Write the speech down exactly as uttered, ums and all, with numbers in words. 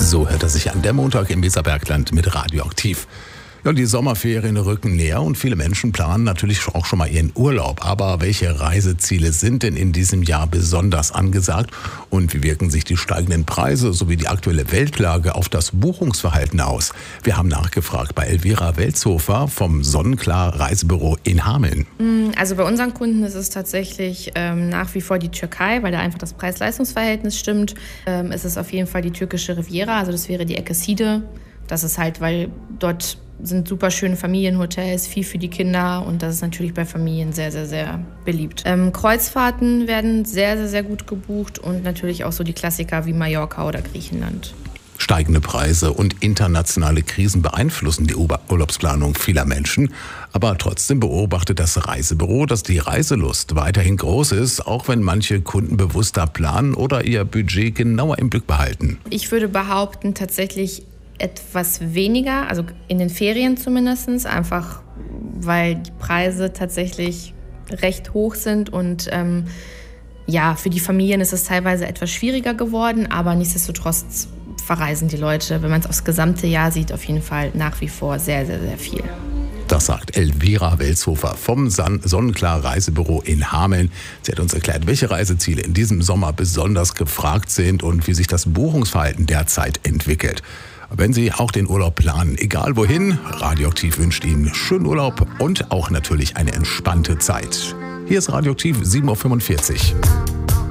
So hört er sich an, der Montag im Weserbergland mit Radioaktiv. Ja, die Sommerferien rücken näher und viele Menschen planen natürlich auch schon mal ihren Urlaub. Aber welche Reiseziele sind denn in diesem Jahr besonders angesagt? Und wie wirken sich die steigenden Preise sowie die aktuelle Weltlage auf das Buchungsverhalten aus? Wir haben nachgefragt bei Elvira Welzhofer vom Sonnenklar Reisebüro in Hameln. Also bei unseren Kunden ist es tatsächlich ähm, nach wie vor die Türkei, weil da einfach das Preis-Leistungs-Verhältnis stimmt. Ähm, es ist auf jeden Fall die türkische Riviera, also das wäre die Ecke Side. Das ist halt, weil dort sind super schöne Familienhotels, viel für die Kinder und das ist natürlich bei Familien sehr, sehr, sehr beliebt. Ähm, Kreuzfahrten werden sehr, sehr, sehr gut gebucht und natürlich auch so die Klassiker wie Mallorca oder Griechenland. Steigende Preise und internationale Krisen beeinflussen die Urlaubsplanung vieler Menschen. Aber trotzdem beobachtet das Reisebüro, dass die Reiselust weiterhin groß ist, auch wenn manche Kunden bewusster planen oder ihr Budget genauer im Blick behalten. Ich würde behaupten, tatsächlich etwas weniger, also in den Ferien zumindest, einfach weil die Preise tatsächlich recht hoch sind und ähm, ja, für die Familien ist es teilweise etwas schwieriger geworden, aber nichtsdestotrotz verreisen die Leute, wenn man es aufs gesamte Jahr sieht, auf jeden Fall nach wie vor sehr, sehr, sehr viel. Das sagt Elvira Welzhofer vom Sonnenklar Reisebüro in Hameln. Sie hat uns erklärt, welche Reiseziele in diesem Sommer besonders gefragt sind und wie sich das Buchungsverhalten derzeit entwickelt. Wenn Sie auch den Urlaub planen, egal wohin, Radioaktiv wünscht Ihnen schönen Urlaub und auch natürlich eine entspannte Zeit. Hier ist Radioaktiv sieben Uhr fünfundvierzig.